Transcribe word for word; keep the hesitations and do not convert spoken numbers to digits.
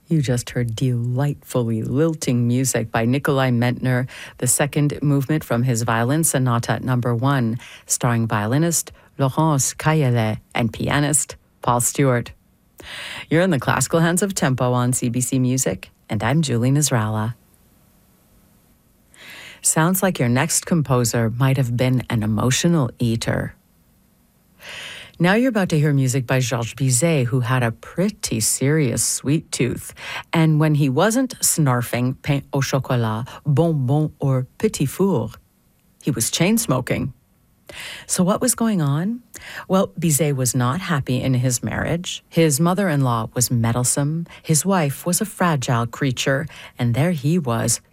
You just heard delightfully lilting music by Nikolai Mentner, the second movement from his Violin Sonata Number One, starring violinist Laurence Caillet and pianist Paul Stewart. You're in the classical hands of Tempo on C B C Music, and I'm Julie Nasrallah. Sounds like your next composer might have been an emotional eater. Now you're about to hear music by Georges Bizet, who had a pretty serious sweet tooth. And when he wasn't snarfing pain au chocolat, bonbon, or petit four, he was chain smoking. So what was going on? Well, Bizet was not happy in his marriage. His mother-in-law was meddlesome. His wife was a fragile creature. And there he was,